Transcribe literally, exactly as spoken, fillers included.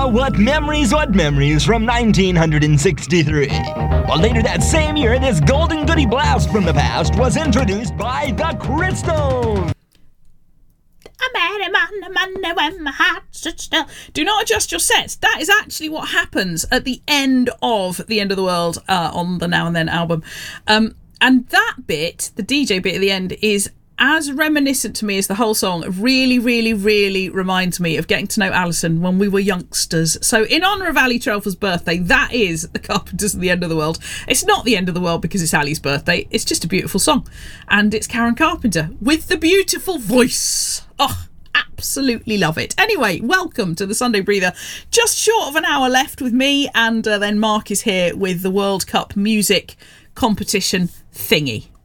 Oh, what memories, what memories from nineteen sixty-three. Well, later that same year, this golden goody blast from the past was introduced by the Crystals. I met him on the Monday when my heart stood still. Do not adjust your sets. That is actually what happens at the end of The End of the World uh, on the Now and Then album. Um, and that bit, the D J bit at the end, is as reminiscent to me as the whole song. It really, really, really reminds me of getting to know Alison when we were youngsters. So in honour of Ali Telfer's birthday, that is the Carpenters of The End of the World. It's not the end of the world because it's Ali's birthday. It's just a beautiful song. And it's Karen Carpenter with the beautiful voice. Oh, absolutely love it. Anyway, welcome to the Sunday Breather. Just short of an hour left with me, and uh, then Mark is here with the World Cup music competition thingy.